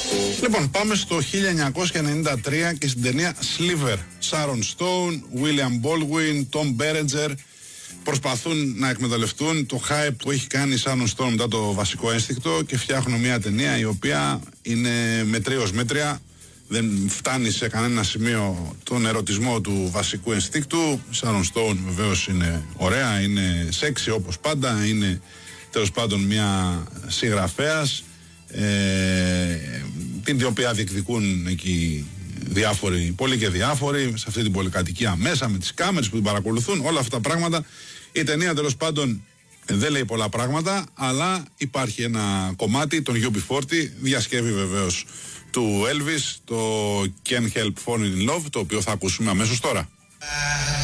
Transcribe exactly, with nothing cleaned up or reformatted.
Λοιπόν, πάμε στο χίλια εννιακόσια ενενήντα τρία και στην ταινία Sliver. Sharon Stone, William Baldwin, Tom Berenger προσπαθούν να εκμεταλλευτούν το hype που έχει κάνει η Sharon Stone μετά το Βασικό Ένστικτο και φτιάχνουν μια ταινία η οποία είναι μετρίως μέτρια. Δεν φτάνει σε κανένα σημείο τον ερωτισμό του βασικού ενστίκτου. Η Sharon Stone βεβαίως είναι ωραία, είναι σεξι όπως πάντα, είναι τέλος πάντων μια συγγραφέας, ε, την οποία διεκδικούν εκεί διάφοροι, πολλοί και διάφοροι, σε αυτή την πολυκατοικία μέσα με τις κάμερες που την παρακολουθούν, όλα αυτά τα πράγματα. Η ταινία τέλος πάντων δεν λέει πολλά πράγματα, αλλά υπάρχει ένα κομμάτι, τον γιου μπι φορτί, διασκεύει βεβαίως του Elvis, το Can't Help Falling in Love, το οποίο θα ακούσουμε αμέσως τώρα.